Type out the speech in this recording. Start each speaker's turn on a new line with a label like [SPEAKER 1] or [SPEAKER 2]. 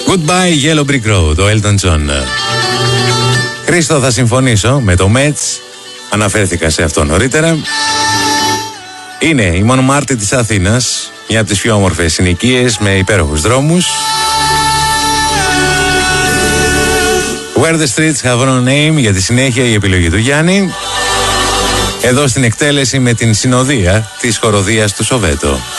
[SPEAKER 1] Goodbye Yellow Brick Road, ο Elton John. Χρήστο, θα συμφωνήσω με το Mets. Αναφέρθηκα σε αυτό νωρίτερα. Είναι η Μονομάρτη της Αθήνας, μια από τις πιο όμορφες συνοικίες με υπέροχους δρόμους. Where the streets have no name, για τη συνέχεια η επιλογή του Γιάννη. Εδώ στην εκτέλεση με την συνοδεία της χοροδίας του Σοβέτο.